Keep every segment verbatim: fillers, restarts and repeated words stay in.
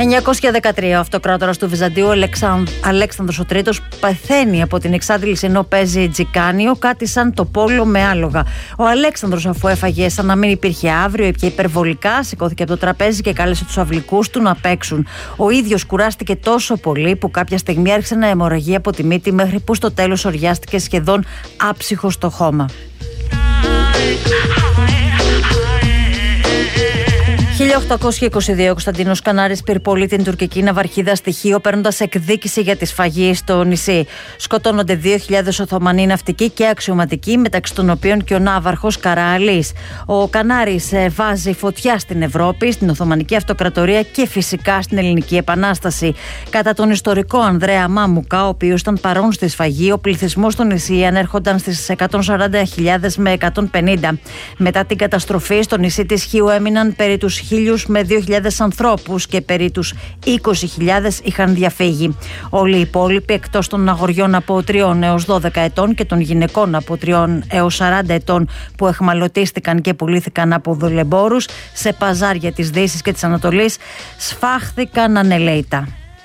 εννιακόσια δεκατρία ο αυτοκράτορας του Βυζαντίου Αλέξανδρος ο Τρίτος πεθαίνει από την εξάντληση ενώ παίζει τζικάνιο, κάτι σαν το πόλο με άλογα. Ο Αλέξανδρος, αφού έφαγε σαν να μην υπήρχε αύριο, έπιε υπερβολικά, σηκώθηκε από το τραπέζι και κάλεσε τους αυλικούς του να παίξουν. Ο ίδιος κουράστηκε τόσο πολύ που κάποια στιγμή άρχισε να αιμορραγεί από τη μύτη, μέχρι που στο τέλος οριάστηκε σχεδόν άψυχο στο χώμα. χίλια οκτακόσια είκοσι δύο ο Κωνσταντίνος Κανάρης πυρπολεί την τουρκική ναυαρχίδα Στοιχείο, παίρνοντας εκδίκηση για τη σφαγή στο νησί. Σκοτώνονται δύο χιλιάδες Οθωμανοί ναυτικοί και αξιωματικοί, μεταξύ των οποίων και ο ναύαρχος Καρααλής. Ο Κανάρης βάζει φωτιά στην Ευρώπη, στην Οθωμανική Αυτοκρατορία και φυσικά στην Ελληνική Επανάσταση. Κατά τον ιστορικό Ανδρέα Μάμουκα, ο οποίος ήταν παρόν στη σφαγή, ο πληθυσμός στο νησί ανέρχονταν στις εκατόν σαράντα χιλιάδες με εκατόν πενήντα. Μετά την καταστροφή, στο νησί της Χίου έμειναν περί τους χίλιους με δύο χιλιάδες ανθρώπους και περί τους είκοσι χιλιάδες είχαν διαφύγει. Όλοι οι υπόλοιποι, εκτός των αγοριών από τριών έως δώδεκα ετών και των γυναικών από τριών έως σαράντα ετών που εχμαλωτίστηκαν και πουλήθηκαν από δουλεμπόρους σε παζάρια της Δύσης και της Ανατολής, σφάχθηκαν ανελαίητα.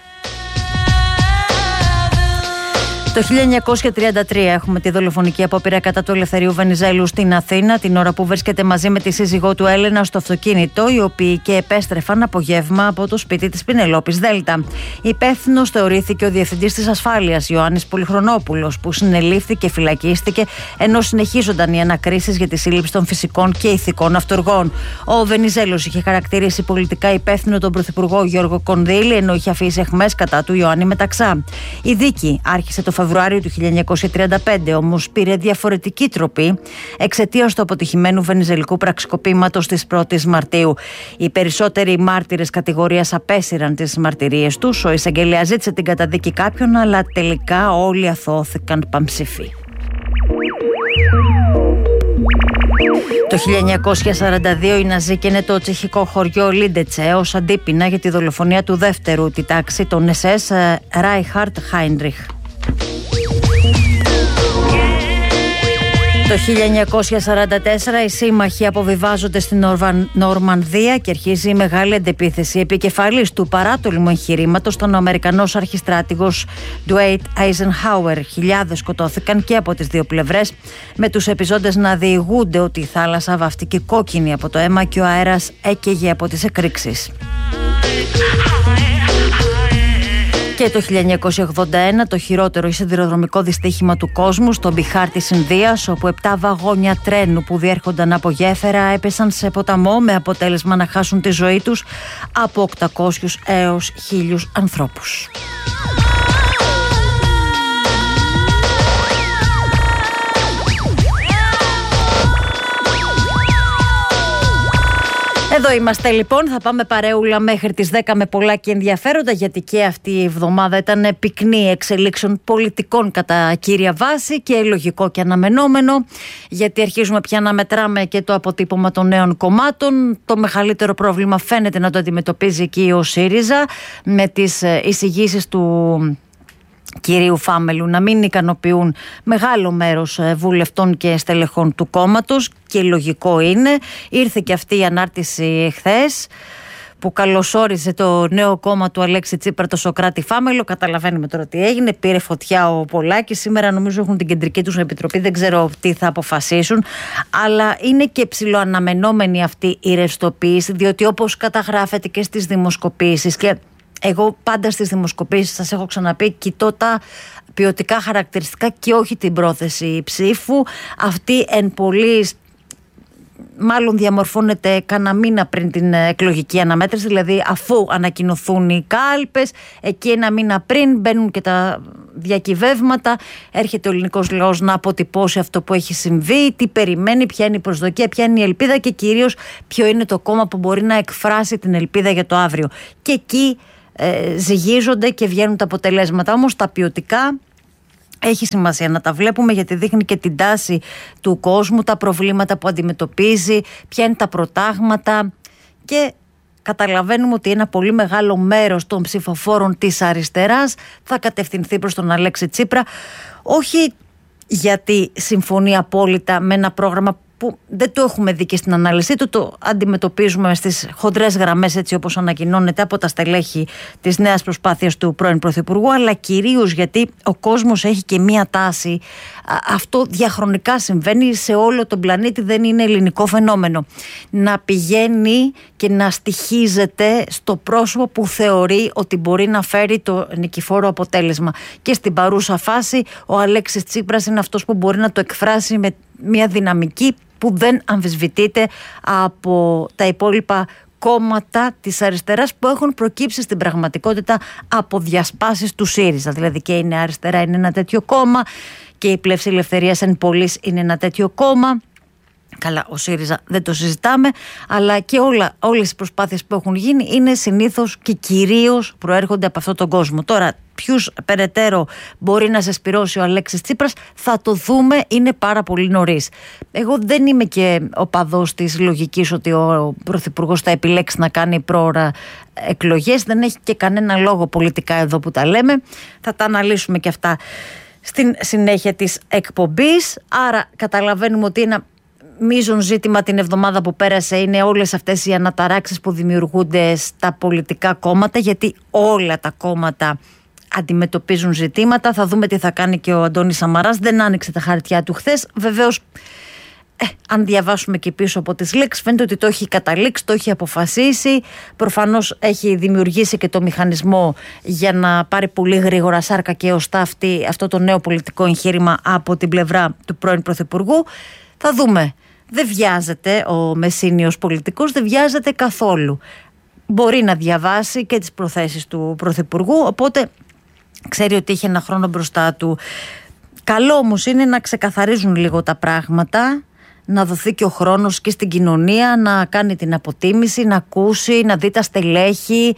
Το χίλια εννιακόσια τριάντα τρία έχουμε τη δολοφονική απόπειρα κατά του Ελευθερίου Βενιζέλου στην Αθήνα, την ώρα που βρίσκεται μαζί με τη σύζυγό του Έλενα στο αυτοκίνητο, οι οποίοι και επέστρεφαν από γεύμα από το σπίτι της Πινελόπης Δέλτα. Υπεύθυνος θεωρήθηκε ο διευθυντής της ασφάλειας, Ιωάννης Πολυχρονόπουλος, που συνελήφθη και φυλακίστηκε, ενώ συνεχίζονταν οι ανακρίσεις για τη σύλληψη των φυσικών και ηθικών αυτουργών. Ο Βενιζέλος είχε χαρακτηρίσει πολιτικά υπεύθυνο τον πρωθυπουργό Γιώργο Κονδύλη, ενώ είχε αφήσει αιχμές κατά του Ιωάννη Μεταξά. Η δίκη άρχισε το Φεβρουάριο του χίλια εννιακόσια τριάντα πέντε, όμως πήρε διαφορετική τροπή εξαιτίας του αποτυχημένου βενιζελικού πραξικοπήματος της πρώτης Μαρτίου. Οι περισσότεροι μάρτυρες κατηγορίας απέσυραν τις μαρτυρίες τους. Ο εισαγγελέας ζήτησε την καταδίκη κάποιων, αλλά τελικά όλοι αθώθηκαν παμψηφοί. Το χίλια εννιακόσια σαράντα δύο οι Ναζί καίνε το τσεχικό χωριό Λίντετσε ως αντίπεινα για τη δολοφονία του δεύτερου τη τάξη των ες ες Ράιχαρντ Χάινριχ. Το χίλια εννιακόσια σαράντα τέσσερα οι σύμμαχοι αποβιβάζονται στην Νορμανδία και αρχίζει η μεγάλη αντεπίθεση. Επικεφαλής του παράτολμου εγχειρήματος ήταν ο Αμερικανός αρχιστράτηγος Ντουέιτ Άιζενχάουερ. Χιλιάδες σκοτώθηκαν και από τις δύο πλευρές, με τους επιζώντες να διηγούνται ότι η θάλασσα βαφτήκε κόκκινη από το αίμα και ο αέρας έκαιγε από τις εκρήξεις. Και το χίλια εννιακόσια ογδόντα ένα το χειρότερο σιδηροδρομικό δυστύχημα του κόσμου στο Μπιχάρ της Ινδίας, όπου επτά βαγόνια τρένου που διέρχονταν από γέφυρα έπεσαν σε ποταμό, με αποτέλεσμα να χάσουν τη ζωή τους από οκτακόσιους έως χίλιους ανθρώπους. Εδώ είμαστε λοιπόν, θα πάμε παρέουλα μέχρι τις δέκα με πολλά και ενδιαφέροντα, γιατί και αυτή η εβδομάδα ήταν πυκνή εξελίξεων πολιτικών κατά κύρια βάση και λογικό και αναμενόμενο, γιατί αρχίζουμε πια να μετράμε και το αποτύπωμα των νέων κομμάτων. Το μεγαλύτερο πρόβλημα φαίνεται να το αντιμετωπίζει εκεί ο ΣΥΡΙΖΑ, με τις εισηγήσεις του κυρίου Φάμελου να μην ικανοποιούν μεγάλο μέρος βουλευτών και στελεχών του κόμματος, και λογικό είναι. Ήρθε και αυτή η ανάρτηση χθες που καλωσόριζε το νέο κόμμα του Αλέξη Τσίπρα, το Σωκράτη Φάμελο. Καταλαβαίνουμε τώρα τι έγινε. Πήρε φωτιά ο Πολάκης. Σήμερα νομίζω έχουν την κεντρική τους επιτροπή. Δεν ξέρω τι θα αποφασίσουν. Αλλά είναι και ψιλοαναμενόμενη αυτή η ρευστοποίηση, διότι όπως καταγράφεται και στις δημοσκοπήσεις, και εγώ πάντα στις δημοσκοπήσεις, σας έχω ξαναπεί, κοιτώ τα ποιοτικά χαρακτηριστικά και όχι την πρόθεση ψήφου. Αυτή εν πολλής μάλλον διαμορφώνεται κάνα μήνα πριν την εκλογική αναμέτρηση, δηλαδή αφού ανακοινωθούν οι κάλπες, εκεί ένα μήνα πριν μπαίνουν και τα διακυβεύματα, έρχεται ο ελληνικός λαός να αποτυπώσει αυτό που έχει συμβεί, τι περιμένει, ποια είναι η προσδοκία, ποια είναι η ελπίδα και κυρίως ποιο είναι το κόμμα που μπορεί να εκφράσει την ελπίδα για το αύριο. Και εκεί ε, ζυγίζονται και βγαίνουν τα αποτελέσματα. Όμως τα ποιοτικά έχει σημασία να τα βλέπουμε, γιατί δείχνει και την τάση του κόσμου, τα προβλήματα που αντιμετωπίζει, ποια είναι τα προτάγματα, και καταλαβαίνουμε ότι ένα πολύ μεγάλο μέρος των ψηφοφόρων της αριστεράς θα κατευθυνθεί προς τον Αλέξη Τσίπρα, όχι γιατί συμφωνεί απόλυτα με ένα πρόγραμμα που δεν το έχουμε δει και στην ανάλυση του, το αντιμετωπίζουμε στις χοντρές γραμμές έτσι όπως ανακοινώνεται από τα στελέχη της νέας προσπάθειας του πρώην Πρωθυπουργού, αλλά κυρίως γιατί ο κόσμος έχει και μία τάση, αυτό διαχρονικά συμβαίνει σε όλο τον πλανήτη, δεν είναι ελληνικό φαινόμενο, να πηγαίνει και να στοιχίζεται στο πρόσωπο που θεωρεί ότι μπορεί να φέρει το νικηφόρο αποτέλεσμα. Και στην παρούσα φάση ο Αλέξης Τσίπρας είναι αυτός που μπορεί να το εκφράσει με μια δυναμική που δεν αμφισβητείται από τα υπόλοιπα κόμματα της αριστεράς που έχουν προκύψει στην πραγματικότητα από διασπάσεις του ΣΥΡΙΖΑ. Δηλαδή και η Νέα Αριστερά είναι ένα τέτοιο κόμμα και η Πλεύση Ελευθερίας εν πολλοίς είναι ένα τέτοιο κόμμα. Καλά, ο ΣΥΡΙΖΑ δεν το συζητάμε, αλλά και όλα, όλες οι προσπάθειες που έχουν γίνει είναι συνήθως και κυρίως προέρχονται από αυτόν τον κόσμο. Τώρα, ποιους περαιτέρω μπορεί να σεσπυρώσει ο Αλέξης Τσίπρας, θα το δούμε, είναι πάρα πολύ νωρίς. Εγώ δεν είμαι και οπαδός της λογικής ότι ο Πρωθυπουργός θα επιλέξει να κάνει πρόωρα εκλογές, δεν έχει και κανένα λόγο πολιτικά εδώ που τα λέμε, θα τα αναλύσουμε και αυτά στην συνέχεια της εκπομπής. Άρα καταλαβαίνουμε ότι ένα μείζον ζήτημα την εβδομάδα που πέρασε είναι όλες αυτές οι αναταράξεις που δημιουργούνται στα πολιτικά κόμματα, γιατί όλα τα κόμματα αντιμετωπίζουν ζητήματα. Θα δούμε τι θα κάνει και ο Αντώνης Σαμαράς, δεν άνοιξε τα χαρτιά του χθες. Βεβαίως, ε, αν διαβάσουμε και πίσω από τις λέξεις, φαίνεται ότι το έχει καταλήξει, το έχει αποφασίσει. Προφανώς έχει δημιουργήσει και το μηχανισμό για να πάρει πολύ γρήγορα σάρκα και οστά αυτή, αυτό το νέο πολιτικό εγχείρημα από την πλευρά του πρώην Πρωθυπουργού. Θα δούμε. Δεν βιάζεται ο μεσήνιος πολιτικός, δεν βιάζεται καθόλου. Μπορεί να διαβάσει και τις προθέσεις του Πρωθυπουργού, οπότε ξέρει ότι είχε ένα χρόνο μπροστά του. Καλό όμως είναι να ξεκαθαρίζουν λίγο τα πράγματα, να δοθεί και ο χρόνος και στην κοινωνία να κάνει την αποτίμηση, να ακούσει, να δει τα στελέχη,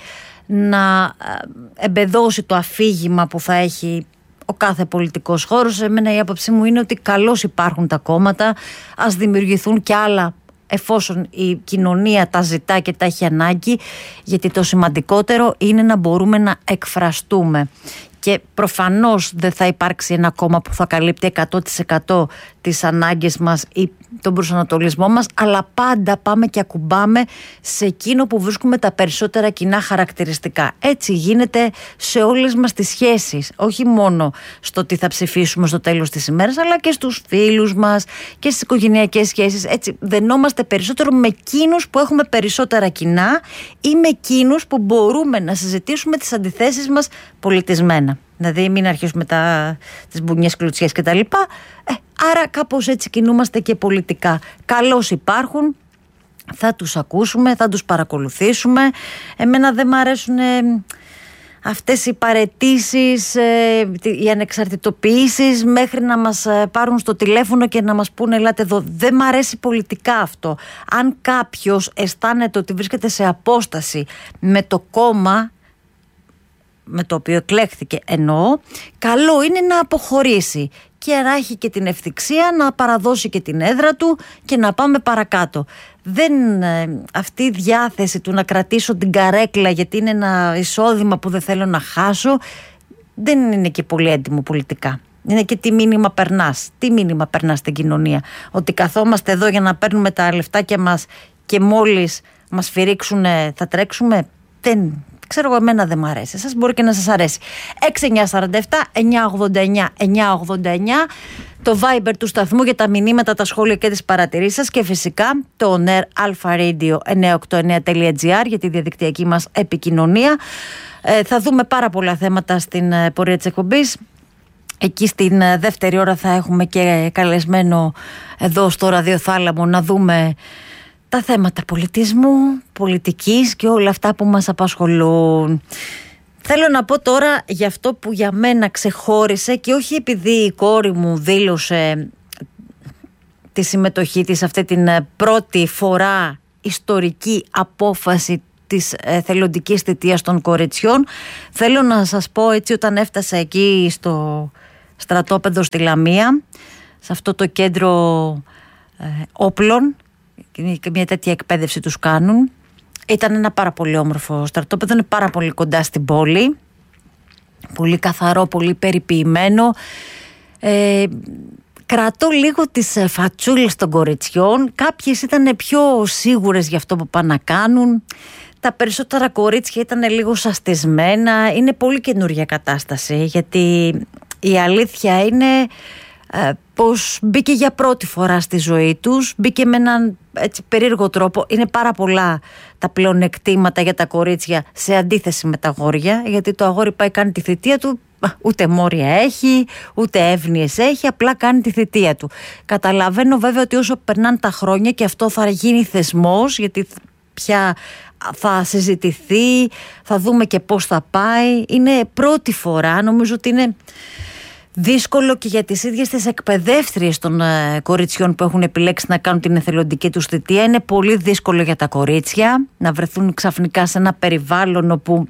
να εμπεδώσει το αφήγημα που θα έχει ο κάθε πολιτικός χώρος. Εμένα η άποψή μου είναι ότι καλώς υπάρχουν τα κόμματα, ας δημιουργηθούν και άλλα εφόσον η κοινωνία τα ζητά και τα έχει ανάγκη, γιατί το σημαντικότερο είναι να μπορούμε να εκφραστούμε. Και προφανώς δεν θα υπάρξει ένα κόμμα που θα καλύπτει εκατό τοις εκατό τις ανάγκες μας ή τον προσανατολισμό μας, αλλά πάντα πάμε και ακουμπάμε σε εκείνο που βρίσκουμε τα περισσότερα κοινά χαρακτηριστικά. Έτσι γίνεται σε όλες μας τις σχέσεις, όχι μόνο στο τι θα ψηφίσουμε στο τέλος της ημέρας, αλλά και στους φίλους μας και στις οικογενειακές σχέσεις. Έτσι δενόμαστε περισσότερο με εκείνους που έχουμε περισσότερα κοινά ή με εκείνους που μπορούμε να συζητήσουμε τις αντιθέσεις μας πολιτισμένα. Δηλαδή μην αρχίσουμε τα, τις μπουνιές κλουτσιές και τα λοιπά. Ε, άρα κάπως έτσι κινούμαστε και πολιτικά. Καλώς υπάρχουν, θα τους ακούσουμε, θα τους παρακολουθήσουμε. Εμένα δεν μ' αρέσουν ε, αυτές οι παραιτήσεις, ε, οι ανεξαρτητοποιήσεις μέχρι να μας πάρουν στο τηλέφωνο και να μας πούνε ελάτε εδώ. Δεν μ' αρέσει πολιτικά αυτό. Αν κάποιος αισθάνεται ότι βρίσκεται σε απόσταση με το κόμμα με το οποίο εκλέχθηκε, εννοώ, καλό είναι να αποχωρήσει και να έχει και την ευθυξία να παραδώσει και την έδρα του και να πάμε παρακάτω. Δεν, ε, αυτή η διάθεση του να κρατήσω την καρέκλα γιατί είναι ένα εισόδημα που δεν θέλω να χάσω, δεν είναι και πολύ έντιμο πολιτικά. Είναι και τι μήνυμα περνάς. Τι μήνυμα περνάς στην κοινωνία? Ότι καθόμαστε εδώ για να παίρνουμε τα λεφτάκια μας και μόλις μας φυρίξουν θα τρέξουμε? Δεν ξέρω, εμένα δεν μου αρέσει. Σας μπορεί και να σας αρέσει. έξι εννιά τέσσερα επτά εννιά ογδόντα εννιά εννιά ογδόντα εννιά το Viber του σταθμού για τα μηνύματα, τα σχόλια και τις παρατηρήσεις σας, και φυσικά το on air alpharadio εννιά οκτώ εννιά τελεία τζι άρ για τη διαδικτυακή μας επικοινωνία. Ε, θα δούμε πάρα πολλά θέματα στην ε, πορεία της εκπομπής. Εκεί στην ε, δεύτερη ώρα θα έχουμε και καλεσμένο εδώ στο Ραδιοθάλαμο να δούμε τα θέματα πολιτισμού, πολιτικής και όλα αυτά που μας απασχολούν. Θέλω να πω τώρα για αυτό που για μένα ξεχώρισε, και όχι επειδή η κόρη μου δήλωσε τη συμμετοχή της αυτή την πρώτη φορά ιστορική απόφαση της εθελοντικής θητείας των κοριτσιών. Θέλω να σας πω έτσι, όταν έφτασα εκεί στο στρατόπεδο στη Λαμία, σε αυτό το κέντρο ε, όπλων, και μια τέτοια εκπαίδευση τους κάνουν, ήταν ένα πάρα πολύ όμορφο στρατόπεδο, είναι πάρα πολύ κοντά στην πόλη, πολύ καθαρό, πολύ περιποιημένο, ε, κρατώ λίγο τις φατσούλες των κοριτσιών. Κάποιες ήταν πιο σίγουρες για αυτό που πάνε να κάνουν. Τα περισσότερα κορίτσια ήταν λίγο σαστισμένα. Είναι πολύ καινούργια κατάσταση, γιατί η αλήθεια είναι ε, πως μπήκε για πρώτη φορά στη ζωή τους. Μπήκε με έναν έτσι περίεργο τρόπο. Είναι πάρα πολλά τα πλεονεκτήματα για τα κορίτσια σε αντίθεση με τα αγόρια, γιατί το αγόρι πάει κάνει τη θητεία του, ούτε μόρια έχει, ούτε εύνοίες έχει, απλά κάνει τη θητεία του. Καταλαβαίνω βέβαια ότι όσο περνάνε τα χρόνια, και αυτό θα γίνει θεσμός, γιατί πια θα συζητηθεί, θα δούμε και πώς θα πάει. Είναι πρώτη φορά, νομίζω ότι είναι δύσκολο και για τις ίδιες τις εκπαιδεύτριες των ε, κοριτσιών που έχουν επιλέξει να κάνουν την εθελοντική τους θητεία. Είναι πολύ δύσκολο για τα κορίτσια να βρεθούν ξαφνικά σε ένα περιβάλλον όπου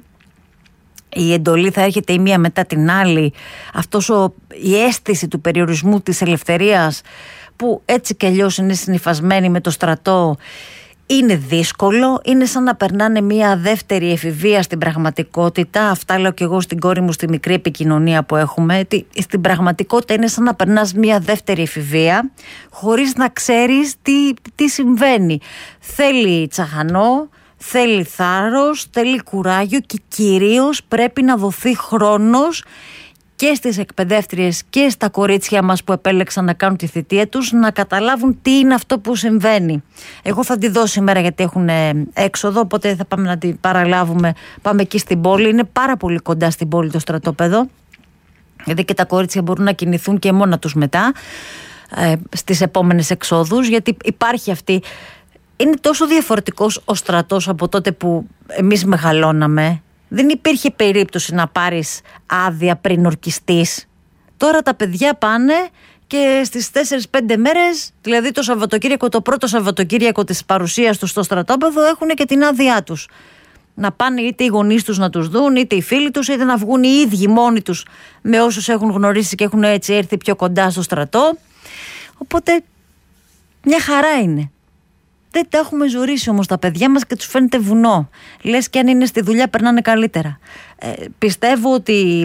η εντολή θα έρχεται η μία μετά την άλλη. Αυτός ο, η αίσθηση του περιορισμού της ελευθερίας, που έτσι κι αλλιώς είναι συνυφασμένη με το στρατό, είναι δύσκολο. Είναι σαν να περνάνε μια δεύτερη εφηβεία στην πραγματικότητα. Αυτά λέω και εγώ στην κόρη μου στη μικρή επικοινωνία που έχουμε. Στην πραγματικότητα είναι σαν να περνάς μια δεύτερη εφηβεία χωρίς να ξέρεις τι, τι συμβαίνει. Θέλει τσαχανό, θέλει θάρρος, θέλει κουράγιο, και κυρίως πρέπει να δοθεί χρόνος και στις εκπαιδεύτριες και στα κορίτσια μας που επέλεξαν να κάνουν τη θητεία τους να καταλάβουν τι είναι αυτό που συμβαίνει. Εγώ θα τη δω σήμερα, γιατί έχουν έξοδο, οπότε θα πάμε να την παραλάβουμε. Πάμε εκεί στην πόλη, είναι πάρα πολύ κοντά στην πόλη το στρατόπεδο, γιατί και τα κορίτσια μπορούν να κινηθούν και μόνα τους μετά ε, στις επόμενες εξόδους, γιατί υπάρχει αυτή. Είναι τόσο διαφορετικός ο στρατός από τότε που εμείς μεγαλώναμε. Δεν υπήρχε περίπτωση να πάρεις άδεια πριν ορκιστείς. Τώρα τα παιδιά πάνε και στις τέσσερις πέντε μέρες, δηλαδή το Σαββατοκύριακο, το πρώτο Σαββατοκύριακο της παρουσίας τους στο στρατόπεδο, έχουν και την άδειά τους. Να πάνε είτε οι γονείς τους να τους δουν, είτε οι φίλοι τους, είτε να βγουν οι ίδιοι μόνοι τους με όσους έχουν γνωρίσει και έχουν έτσι έρθει πιο κοντά στο στρατό. Οπότε μια χαρά είναι. Δεν τα έχουμε ζουρίσει όμως τα παιδιά μας και τους φαίνεται βουνό. Λες και αν είναι στη δουλειά περνάνε καλύτερα. Ε, πιστεύω ότι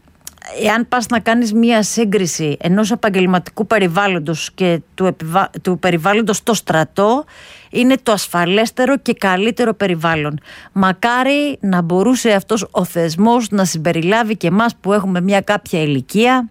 εάν πας να κάνεις μία σύγκριση ενός επαγγελματικού περιβάλλοντος και του, επιβα... του περιβάλλοντος στο στρατό, είναι το ασφαλέστερο και καλύτερο περιβάλλον. Μακάρι να μπορούσε αυτός ο θεσμός να συμπεριλάβει και εμάς που έχουμε μια κάποια ηλικία.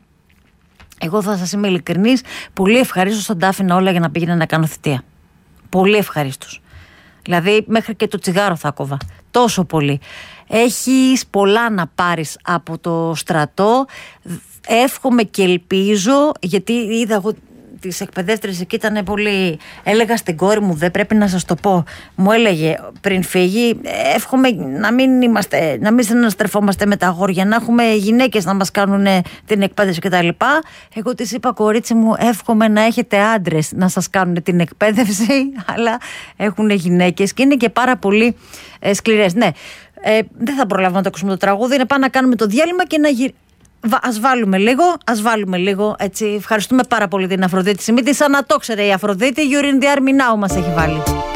Εγώ θα σας είμαι ειλικρινής, πολύ ευχαρίστως θα τα άφηνα όλα για να πήγαινα να κάνω θητεία. Πολύ ευχαρίστως. Δηλαδή μέχρι και το τσιγάρο θα κόβα. Τόσο πολύ. Έχεις πολλά να πάρεις από το στρατό. Εύχομαι και ελπίζω, γιατί είδα εγώ τις εκπαιδεύτριες εκεί, ήταν πολύ. Έλεγα στην κόρη μου, δεν πρέπει να σας το πω. Μου έλεγε πριν φύγει, εύχομαι να μην, είμαστε, να μην συναστρεφόμαστε με τα αγόρια, να έχουμε γυναίκες να μας κάνουν την εκπαίδευση κτλ. Εγώ της είπα, κορίτσι μου, εύχομαι να έχετε άντρες να σας κάνουν την εκπαίδευση, αλλά έχουν γυναίκες και είναι και πάρα πολύ ε, σκληρές. Ναι, ε, δεν θα προλάβουμε να το ακούσουμε το τραγούδι, είναι πάμε να κάνουμε το διάλειμμα και να γυρίσουμε. Ας βάλουμε λίγο, ας βάλουμε λίγο, έτσι. Ευχαριστούμε πάρα πολύ την Αφροδίτη Σιμίτη. Σαν να το ξέρε η Αφροδίτη, You're in the Army Now μας έχει βάλει.